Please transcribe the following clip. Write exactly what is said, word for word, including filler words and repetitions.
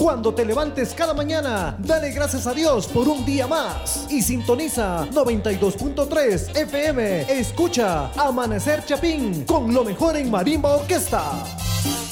Cuando te levantes cada mañana, dale gracias a Dios por un día más. Y sintoniza noventa y dos punto tres F M. Escucha Amanecer Chapín con lo mejor en Marimba Orquesta.